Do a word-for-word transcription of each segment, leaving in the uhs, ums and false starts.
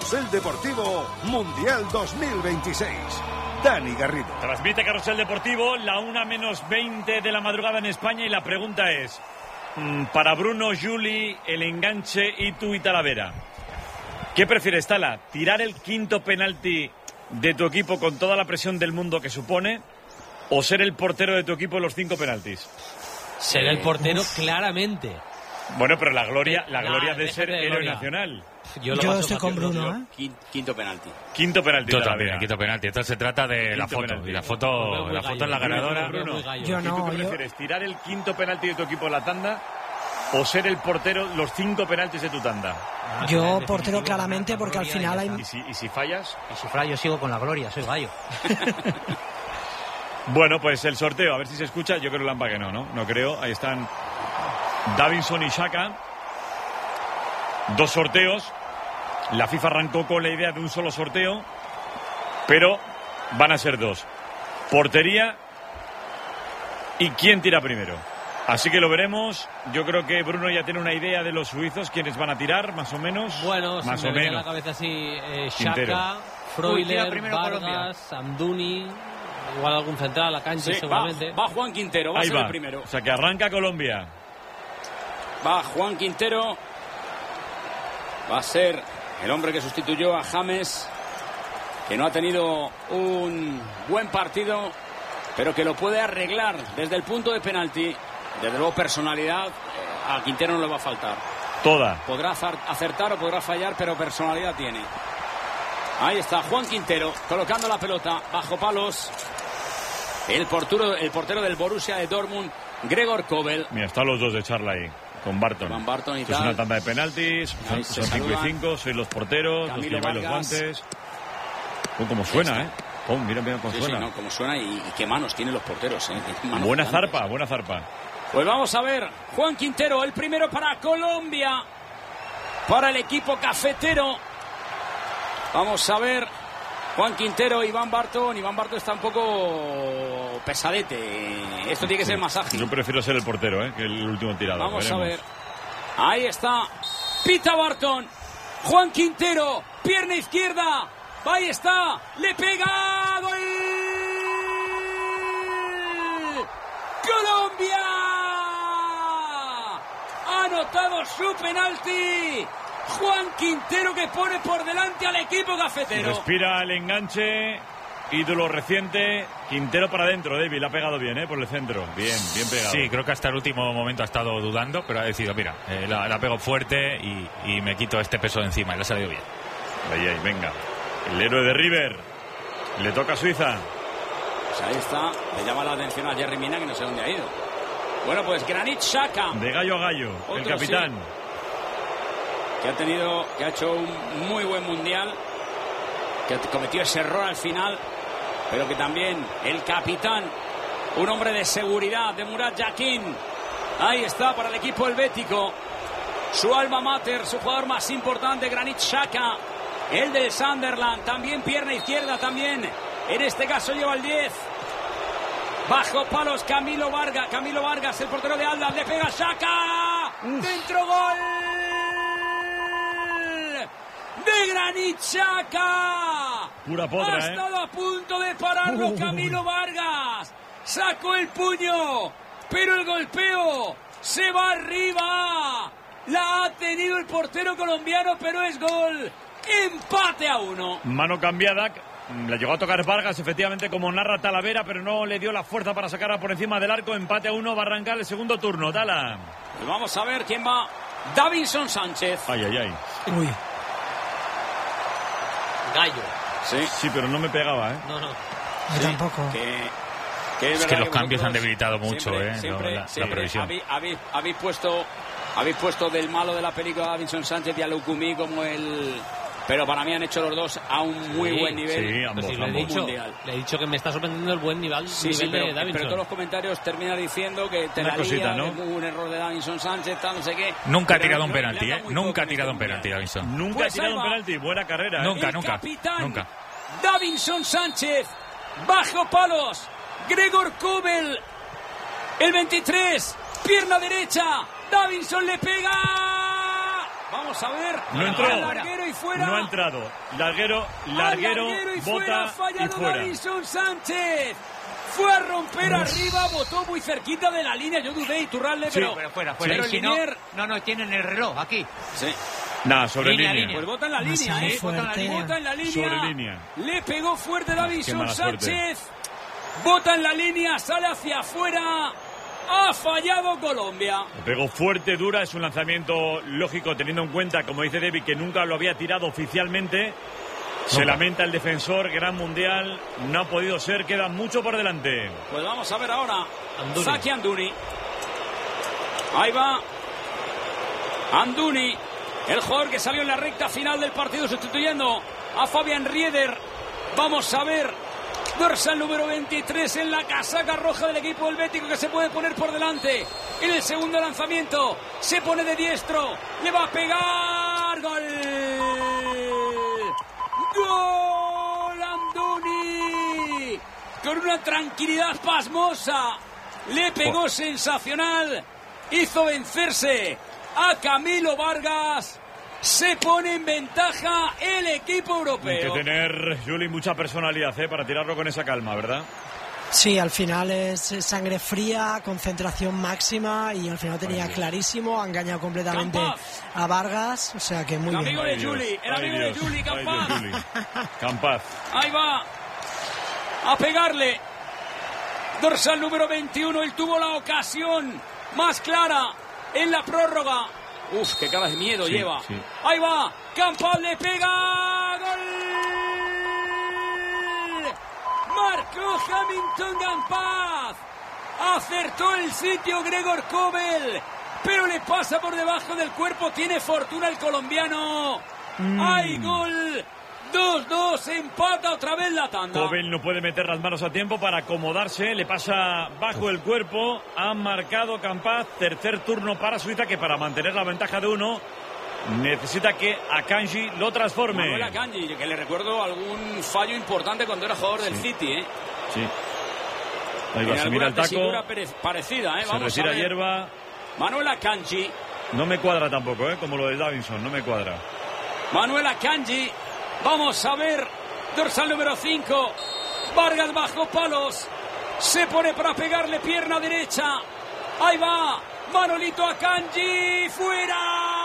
Carrusel Deportivo Mundial dos mil veintiséis. Dani Garrido. Transmite Carrusel Deportivo, la una menos veinte de la madrugada en España, y la pregunta es, para Bruno, Juli, el enganche y tú y Talavera, ¿qué prefieres, Tala? ¿Tirar el quinto penalti de tu equipo con toda la presión del mundo que supone, o ser el portero de tu equipo en los cinco penaltis? Ser el portero claramente. Bueno, pero la gloria, la nah, gloria de ser de héroe gloria. nacional. Yo, Yo estoy con Bruno, ¿eh? Quinto penalti. Quinto penalti. Yo también, quinto penalti. Esto se trata de quinto la foto. Penalti. Y la foto, la foto es la ganadora. Bruno, yo no. ¿Tú qué prefieres? ¿Tirar el quinto penalti de tu equipo en la tanda o ser el portero los cinco penaltis de tu tanda? Yo portero claramente, porque al final hay... ¿Y si, y si fallas? Y si fallo, yo sigo con la gloria, soy gallo. Bueno, pues el sorteo, a ver si se escucha. Yo creo, Lampa, que no, ¿no? No creo. Ahí están Davinson y Xhaka. Dos sorteos. La FIFA arrancó con la idea de un solo sorteo, pero van a ser dos. Portería y quién tira primero. Así que lo veremos. Yo creo que Bruno ya tiene una idea de los suizos, quiénes van a tirar, más o menos. Bueno, más si o me viene menos. a la cabeza así, eh, Quintero. Xhaka, Freuler, Vargas, Amdouni, igual algún central, la cancha, Sí, seguramente. Va, va Juan Quintero, va Ahí a ser va. el primero. O sea, que arranca Colombia. Va Juan Quintero. Va a ser el hombre que sustituyó a James, que no ha tenido un buen partido, pero que lo puede arreglar desde el punto de penalti. Desde luego, personalidad a Quintero no le va a faltar. Toda. Podrá acertar o podrá fallar, pero personalidad tiene. Ahí está Juan Quintero colocando la pelota bajo palos. El portero, el portero del Borussia de Dortmund, Gregor Kobel. Mira, están los dos de charla ahí, con Barton. Van Barton y Esto es tal. una tanda de penaltis, Ahí son, se son cinco y saludan. cinco, sois los porteros, Camilo los que lleváis los Vargas. guantes. Oh, como suena, ¿eh? Oh, mira, mira cómo Sí, suena. sí, no, como suena y, y qué manos tienen los porteros, ¿eh? Manos Buena grandes. zarpa, buena zarpa. Pues vamos a ver, Juan Quintero, el primero para Colombia, para el equipo cafetero. Vamos a ver, Juan Quintero, Iván Barton. Iván Barton está un poco pesadete. Esto tiene que ser más ágil. Yo prefiero ser el portero, ¿eh? Que el último tirado. Vamos a Veremos. ver. Ahí está. Pita Barton. Juan Quintero. Pierna izquierda. Ahí está. Le pega. ¡Gol! ¡Colombia! Ha anotado su penalti. Juan Quintero, que pone por delante al equipo cafetero. Respira el enganche. Ídolo reciente. Quintero para adentro, David. Le ha pegado bien, ¿eh? Por el centro. Bien, bien pegado. Sí, creo que hasta el último momento ha estado dudando, pero ha decidido, mira, eh, la, la pego fuerte y, y me quito este peso de encima y le ha salido bien. Ahí, ahí, venga. El héroe de River. Le toca a Suiza. Pues ahí está. Le llama la atención a Jerry Mina, que no sé dónde ha ido. Bueno, pues Granit Xhaka. De gallo a gallo. Otro, el capitán. sí. Que ha tenido, que ha hecho un muy buen mundial. Que cometió ese error al final. Pero que también el capitán, un hombre de seguridad, de Murat Yakin. Ahí está para el equipo helvético. Su alma mater, su jugador más importante, Granit Xhaka. El del Sunderland, también pierna izquierda, también. En este caso lleva el diez. Bajo palos Camilo Vargas. Camilo Vargas, el portero de Atlas, le pega Xhaka. Dentro, gol de Granit Xhaka. Pura podra, Ha ¿eh? estado a punto de pararlo Camilo Vargas. Sacó el puño, pero el golpeo se va arriba. La ha tenido el portero colombiano, pero es gol. Empate a uno. Mano cambiada. Le llegó a tocar Vargas, efectivamente, como narra Talavera, pero no le dio la fuerza para sacarla por encima del arco. Empate a uno, va a arrancar el segundo turno. Tala. Pues vamos a ver quién va. Davinson Sánchez. Ay, ay, ay. Uy. Gallo. Sí. Sí, pero no me pegaba, ¿eh? No, no. Yo tampoco. Que, que Es verdad que los cambios vosotros han debilitado mucho, siempre, ¿eh? siempre, No, la- la siempre previsión. Habéis, habéis, habéis puesto, habéis puesto del malo de la película a Davinson Sánchez y a Lukumi como el... Pero para mí han hecho los dos a un muy Sí, buen nivel. sí, ambos, Pues sí, le, he ambos. dicho, Mundial. le he dicho que me está sorprendiendo el buen nivel, Sí, nivel sí, pero, de Davinson. pero todos los comentarios terminan diciendo que te Una la cosita, lía, ¿no? que hubo un error de Davinson Sánchez, tal, no sé qué. Nunca ha Pero tirado un le- le penalti, anda ¿eh? muy Nunca poco ha en tirado este un penalti, Mundial. Davinson. Nunca Pues ha tirado ahí un va. penalti. Buena carrera, ¿eh? Nunca, El nunca, capitán nunca. Davinson Sánchez, bajo palos, Gregor Kobel, el veintitrés, pierna derecha, Davinson le pega, Vamos a ver. No entró. Larguero y fuera. No ha entrado. Larguero, larguero, larguero y bota fuera, fallado y fuera. Davinson Sánchez. Fue a romper arriba, botó muy cerquita de la línea. Yo dudé, Iturralde, Sí, pero... Pero fuera, fuera. Pero Y si no, Linier- no, no, tienen el reloj aquí. Sí. Nada, sobre Línea, línea. línea. Pues bota en la línea, Demasiado ¿eh? Bota en la fuerte. línea. Bota en la línea. Sobre línea. Le pegó fuerte Qué Davinson mala suerte. Sánchez. Bota en la línea, sale hacia afuera. Ha fallado Colombia. Le pegó fuerte, dura. Es un lanzamiento lógico, teniendo en cuenta, como dice David, que nunca lo había tirado oficialmente. Se lamenta el defensor, gran mundial. No ha podido ser, queda mucho por delante. Pues vamos a ver ahora. Anduni. Zaki Anduni. Ahí va. Anduni. El jugador que salió en la recta final del partido sustituyendo a Fabián Rieder. Vamos a ver. Dorsal número veintitrés en la casaca roja del equipo helvético que se puede poner por delante. En el segundo lanzamiento se pone de diestro. Le va a pegar. ¡Gol! ¡Gol! Anduni. Con una tranquilidad pasmosa. Le pegó sensacional. Hizo vencerse a Camilo Vargas. Se pone en ventaja el equipo Hay que europeo. tener, Juli, mucha personalidad, ¿eh? Para tirarlo con esa calma, ¿verdad? Sí, al final es sangre fría, concentración máxima y al final tenía clarísimo, ha engañado completamente Campaz. a Vargas, o sea que muy El bien. amigo de Ay, Dios. Juli, el Ay, amigo de Dios. Juli, Ay, Campaz. Dios, Juli. Campaz. Ahí va a pegarle. Dorsal número veintiuno, él tuvo la ocasión más clara en la prórroga. Uf, qué cara de miedo Sí, lleva. sí. Ahí va, Campaz le pega. ¡Gol! Marcó Hamilton Campaz. Acertó el sitio Gregor Kobel, pero le pasa por debajo del cuerpo. Tiene fortuna el colombiano. Mm. ¡Hay gol! dos dos, empata otra vez la tanda. Kobel no puede meter las manos a tiempo para acomodarse, le pasa bajo el cuerpo, ha marcado Campaz, tercer turno para Suiza, que para mantener la ventaja de uno necesita que Akanji lo transforme. Manuel Akanji, que le recuerdo algún fallo importante cuando era jugador del Sí. City, ¿eh? Sí. Ahí En va, se mira alguna el taco, tesitura pere- parecida, ¿eh? se Vamos retira a ver. hierba. Manuel Akanji, No me cuadra tampoco, ¿eh? Como lo de Davinson, no me cuadra. Manuel Akanji. Vamos a ver, dorsal número cinco. Vargas bajo palos. Se pone para pegarle pierna derecha. Ahí va, Manolito Akanji, fuera.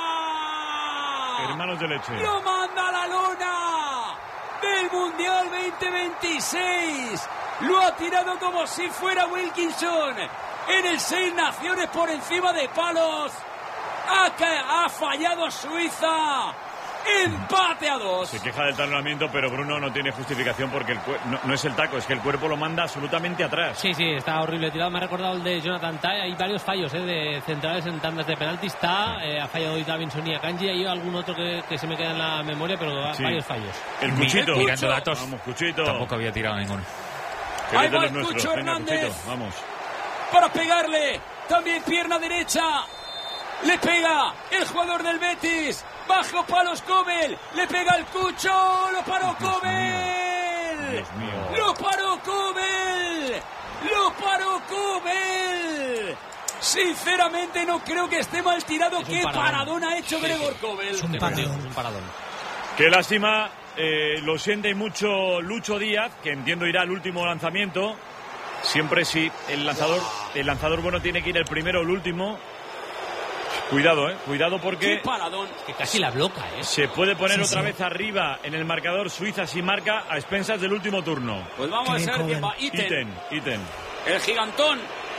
Hermanos de leche. Lo manda a la lona del Mundial veinte veintiséis. Lo ha tirado como si fuera Wilkinson en el Seis Naciones por encima de palos. Ha, ca- ha fallado Suiza. Empate a dos. Se queja del talonamiento, pero Bruno no tiene justificación porque el cue- no, no es el taco, es que el cuerpo lo manda absolutamente atrás. Sí, sí, está horrible tirado. Me ha recordado el de Jonathan Tah. Hay varios fallos, ¿eh? De centrales en tandas de penalti. Está, eh, ha fallado hoy Davinson y Akanji. Hay algún otro que, que se me queda en la memoria, pero Sí. varios fallos. El Cuchito. El Mirando Cucho. datos, Vamos, Cuchito. tampoco había tirado ninguno. Que Ahí eres de va los el nuestros. Cucho Venga, Hernández. Cuchito, vamos. Para pegarle. También pierna derecha. Le pega el jugador del Betis. Bajo palos Kobel. Le pega el Cucho. Lo paró Kobel. Dios mío. Lo paró Kobel. Lo paró Kobel. Sinceramente no creo que esté mal tirado. Es un Qué paradón. paradón ha hecho Gregor Kobel. Es un Deportivo, paradón. un paradón. Qué lástima, eh, lo siente mucho Lucho Díaz, que entiendo irá al último lanzamiento. Siempre si el lanzador, el lanzador bueno tiene que ir el primero o el último. Cuidado, eh, cuidado Qué porque paradón. Que casi la bloca, ¿eh? se puede poner Sí, otra sí. vez arriba en el marcador Suiza si marca a expensas del último turno. Pues vamos Qué a bien ver quién Kobel. va. Iten. Iten, Iten. El gigantón.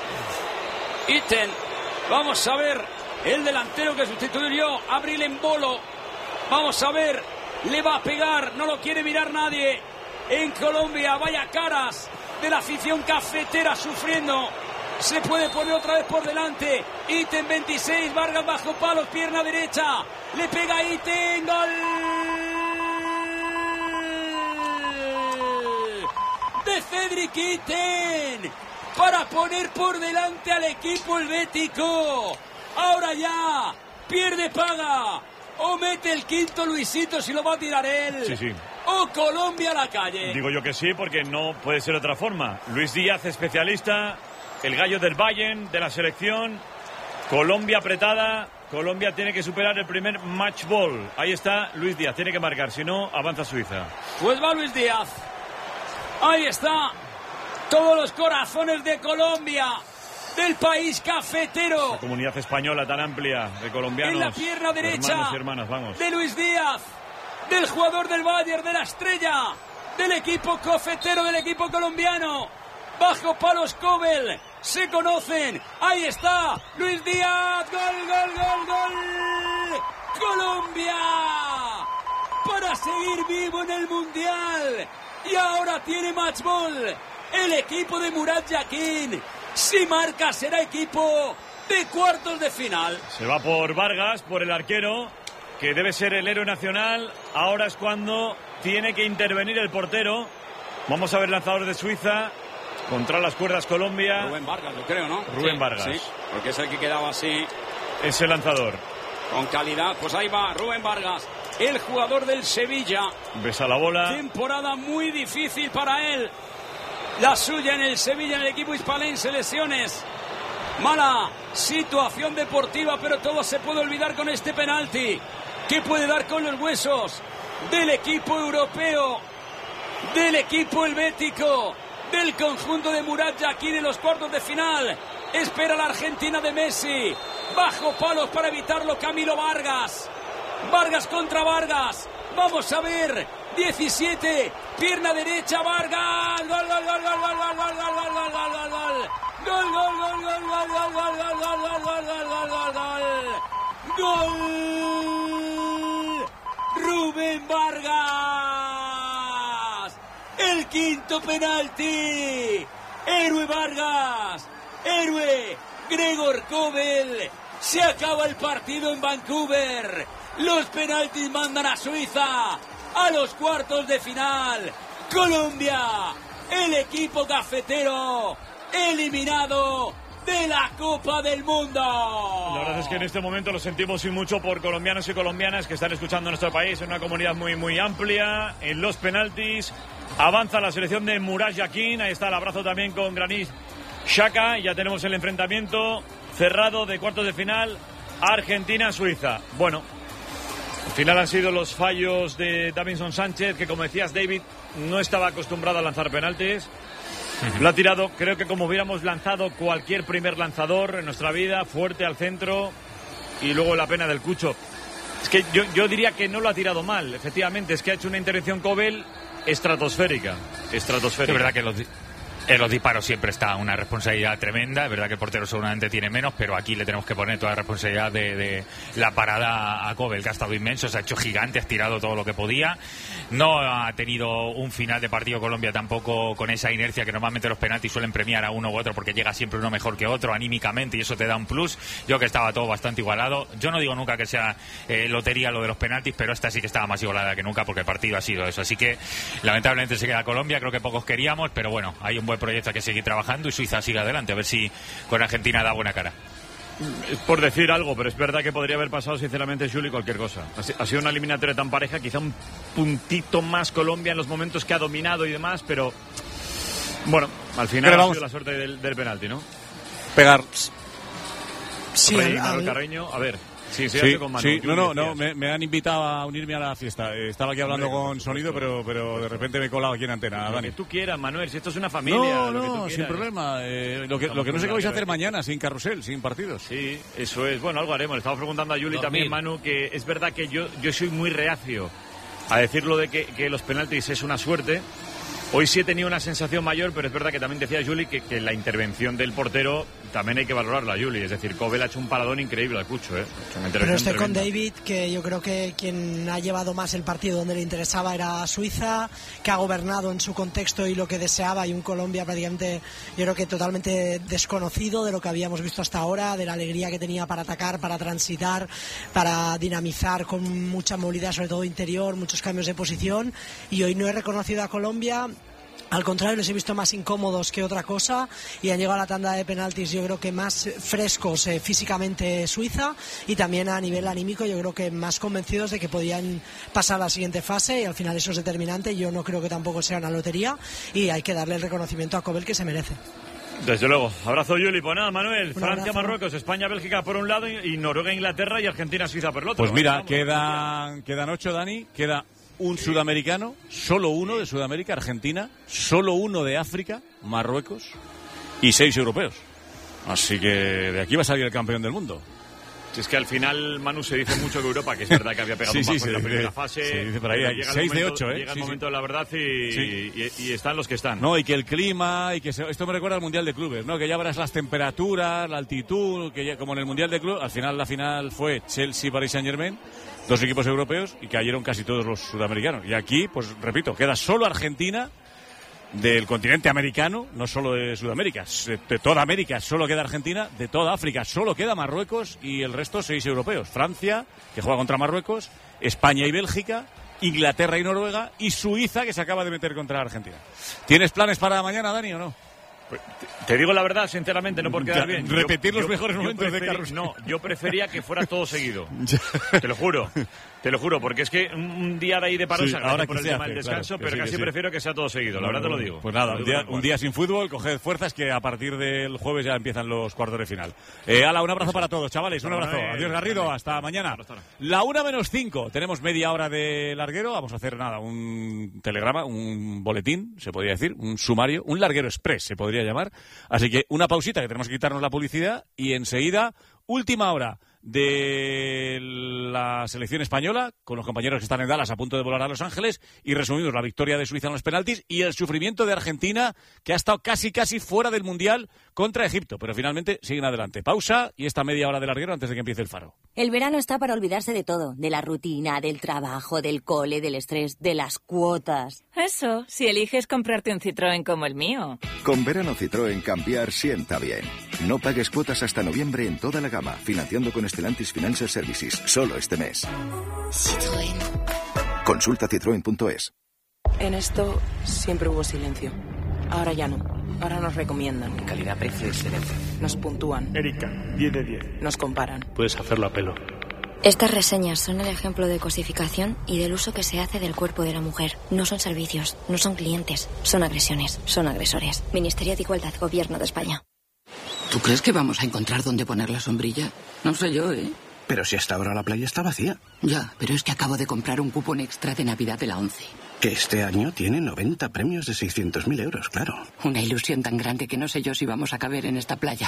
Iten. Vamos a ver el delantero que sustituyó a Abril Embolo. Vamos a ver. Le va a pegar. No lo quiere mirar nadie. En Colombia, vaya caras de la afición cafetera sufriendo. Se puede poner otra vez por delante. Iten veintiséis. Vargas bajo palos. Pierna derecha. Le pega a Iten. Gol. De Cedric Iten. Para poner por delante al equipo helvético. Ahora ya. Pierde, paga. O mete el quinto Luisito si lo va a tirar él. Sí, sí. O Colombia a la calle. Digo yo que sí, porque no puede ser de otra forma. Luis Díaz, especialista, el gallo del Bayern, de la selección. Colombia apretada, Colombia tiene que superar el primer match ball. Ahí está Luis Díaz, tiene que marcar, si no, avanza Suiza. Pues va Luis Díaz. Ahí está. Todos los corazones de Colombia, del país cafetero. La comunidad española tan amplia de colombianos. En la pierna derecha hermanos y hermanas, vamos. de Luis Díaz, del jugador del Bayern, de la estrella, del equipo cafetero, del equipo colombiano. Bajo palos Kobel, se conocen. Ahí está Luis Díaz. Gol, gol, gol, gol. Colombia para seguir vivo en el Mundial. Y ahora tiene match ball el equipo de Murat Yakin. Si marca será equipo de cuartos de final. Se va por Vargas, por el arquero, que debe ser el héroe nacional. Ahora es cuando tiene que intervenir el portero. Vamos a ver lanzador de Suiza. Contra las cuerdas Colombia. Rubén Vargas, lo creo, ¿no? Rubén Sí, Vargas. Sí, porque es el que quedaba así. Ese lanzador. Con calidad. Pues ahí va Rubén Vargas, el jugador del Sevilla. Besa la bola. Temporada muy difícil para él. La suya en el Sevilla, en el equipo hispalense. Lesiones. Mala situación deportiva, pero todo se puede olvidar con este penalti. ¿Qué puede dar con los huesos del equipo europeo? Del equipo helvético. Del conjunto de Murat Yakin en los cuartos de final. Espera la Argentina de Messi. Bajo palos para evitarlo Camilo Vargas. Vargas contra Vargas. Vamos a ver. diecisiete. Pierna derecha Vargas. Gol, gol, gol, gol, gol, gol, gol, gol, gol, gol, gol, gol. Gol, gol, gol, gol, gol, gol, gol, gol, gol, gol, gol, gol, gol, gol. Gol. Rubén Vargas. El quinto penalti. Héroe Vargas. Héroe Gregor Kobel. Se acaba el partido en Vancouver. Los penaltis mandan a Suiza a los cuartos de final. Colombia, el equipo cafetero, eliminado de la Copa del Mundo. La verdad es que en este momento lo sentimos y mucho por colombianos y colombianas que están escuchando nuestro país, en una comunidad muy muy amplia. En los penaltis avanza la selección de Murat Yakin. Ahí está el abrazo también con Granit Xhaka. Ya tenemos el enfrentamiento cerrado de cuartos de final, Argentina-Suiza. Bueno, al final han sido los fallos de Davinson Sánchez, que como decías, David, no estaba acostumbrado a lanzar penaltis. Lo ha tirado, creo que como hubiéramos lanzado cualquier primer lanzador en nuestra vida, fuerte al centro, y luego la pena del Cucho. Es que yo, yo diría que no lo ha tirado mal, efectivamente, es que ha hecho una intervención Kobel estratosférica. Estratosférica. Es verdad que los, en los disparos siempre está una responsabilidad tremenda. Es verdad que el portero seguramente tiene menos, pero aquí le tenemos que poner toda la responsabilidad de, de la parada a Kobel, que ha estado inmenso, se ha hecho gigante, ha tirado todo lo que podía. No ha tenido un final de partido Colombia tampoco con esa inercia que normalmente los penaltis suelen premiar a uno u otro, porque llega siempre uno mejor que otro anímicamente, y eso te da un plus. Yo que estaba todo bastante igualado. Yo no digo nunca que sea eh, lotería lo de los penaltis, pero esta sí que estaba más igualada que nunca, porque el partido ha sido eso. Así que lamentablemente se queda Colombia, creo que pocos queríamos, pero bueno, hay un buen proyecto, hay que seguir trabajando y Suiza sigue adelante, a ver si con Argentina da buena cara. Es por decir algo, pero es verdad que podría haber pasado sinceramente, Juli, cualquier cosa. Ha sido una eliminatoria tan pareja, quizá un puntito más Colombia en los momentos que ha dominado y demás, pero bueno, al final pero ha vamos. sido la suerte del, del penalti, ¿no? Pegar. Sí, Rey, al, Manuel Carreño, a ver. Sí, sí, sí, con Manu, sí. no, no, no, decías. me, me han invitado a unirme a la fiesta. Eh, estaba aquí hablando Hombre, con sonido, pero, pero de repente me he colado aquí en antena. Lo Dani. que tú quieras, Manuel, si esto es una familia. No, lo que no, tú sin quieras. problema. Eh, lo que, lo que no sé qué vais a hacer mañana, sin carrusel, sin partidos. Sí, eso es. Bueno, algo haremos. Le estamos preguntando a Juli también, Manu, que es verdad que yo, yo soy muy reacio a decirlo de que, que los penaltis es una suerte. Hoy sí he tenido una sensación mayor, pero es verdad que también decía Juli que, que la intervención del portero también hay que valorarla, Juli. Es decir, Kobel ha hecho un paradón increíble al Cucho, ¿eh? Pero estoy con David, que yo creo que quien ha llevado más el partido donde le interesaba era Suiza, que ha gobernado en su contexto y lo que deseaba, y un Colombia prácticamente, yo creo que totalmente desconocido de lo que habíamos visto hasta ahora, de la alegría que tenía para atacar, para transitar, para dinamizar con mucha movilidad, sobre todo interior, muchos cambios de posición, y hoy no he reconocido a Colombia. Al contrario, les he visto más incómodos que otra cosa, y han llegado a la tanda de penaltis yo creo que más frescos eh, físicamente Suiza, y también a nivel anímico yo creo que más convencidos de que podían pasar a la siguiente fase, y al final eso es determinante. Yo no creo que tampoco sea una lotería, y hay que darle el reconocimiento a Kobel que se merece. Desde luego. Abrazo, Yuli. Pues nada, Manuel. Francia, Marruecos, España, Bélgica por un lado y Noruega, Inglaterra y Argentina, Suiza por el otro. Pues mira, Vamos, quedan, quedan ocho, Dani. Queda un sudamericano, solo uno de Sudamérica, Argentina, solo uno de África, Marruecos, y seis europeos. Así que de aquí va a salir el campeón del mundo. Si es que al final, Manu, se dice mucho que Europa, que es verdad que había pegado sí, un bajo sí, en la sí, primera sí, fase. sí, dice por ahí, hay llega seis momento, de ocho, ¿eh? Llega Sí, el momento sí. de la verdad y, sí. y, y están los que están. No, y que el clima, y que se, esto me recuerda al Mundial de Clubes, ¿no? Que ya verás las temperaturas, la altitud, que ya, como en el Mundial de Clubes, al final la final fue Chelsea-Paris Saint-Germain, dos equipos europeos, y cayeron casi todos los sudamericanos. Y aquí, pues repito, queda solo Argentina del continente americano, no solo de Sudamérica, de toda América solo queda Argentina, de toda África solo queda Marruecos y el resto seis europeos. Francia, que juega contra Marruecos, España y Bélgica, Inglaterra y Noruega y Suiza, que se acaba de meter contra Argentina. ¿Tienes planes para maña, Dani, o no? Te digo la verdad, sinceramente, no por quedar bien. Repetir yo, los yo, mejores yo momentos preferí, de Carlos. No, yo prefería que fuera todo seguido. Te lo juro. Te lo juro, porque es que un día de ahí de paro sí, se ahora por el se tema hace, del descanso, claro, pero sí, casi sí. prefiero que sea todo seguido, la no, verdad no, te lo digo. Pues nada, un día, un día sin fútbol, coged fuerzas que a partir del jueves ya empiezan los cuartos de final. Eh, Ala, un abrazo para todos, chavales, un abrazo. Adiós, Garrido, hasta mañana. La una menos cinco, tenemos media hora de larguero, vamos a hacer nada, un telegrama, un boletín, se podría decir, un sumario, un larguero express se podría llamar. Así que una pausita, que tenemos que quitarnos la publicidad, y enseguida, última hora de la selección española, con los compañeros que están en Dallas a punto de volar a Los Ángeles, y resumimos la victoria de Suiza en los penaltis y el sufrimiento de Argentina, que ha estado casi casi fuera del Mundial contra Egipto, pero finalmente siguen adelante. Pausa y esta media hora de larguero antes de que empiece el faro. El verano está para olvidarse de todo, de la rutina, del trabajo, del cole, del estrés, de las cuotas. Eso, si eliges comprarte un Citroën como el mío. Con verano Citroën cambiar sienta bien. No pagues cuotas hasta noviembre en toda la gama, financiando con Stellantis Financial Services, solo este mes. Citroën. Consulta citroen punto es. En esto siempre hubo silencio. Ahora ya no. Ahora nos recomiendan. Calidad-precio excelente. Nos puntúan. Erika, diez de diez. Nos comparan. Puedes hacerlo a pelo. Estas reseñas son el ejemplo de cosificación y del uso que se hace del cuerpo de la mujer. No son servicios, no son clientes, son agresiones, son agresores. Ministerio de Igualdad, Gobierno de España. ¿Tú crees que vamos a encontrar dónde poner la sombrilla? No sé yo, ¿eh? Pero si hasta ahora la playa está vacía. Ya, pero es que acabo de comprar un cupón extra de Navidad de la ONCE. Que este año tiene noventa premios de seiscientos mil euros, claro. Una ilusión tan grande que no sé yo si vamos a caber en esta playa.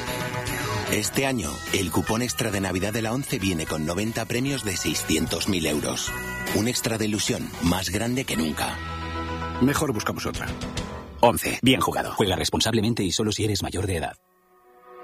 Este año, el cupón extra de Navidad de la ONCE viene con noventa premios de seiscientos mil euros. Un extra de ilusión más grande que nunca. Mejor buscamos otra. ONCE. Bien jugado. Juega responsablemente y solo si eres mayor de edad.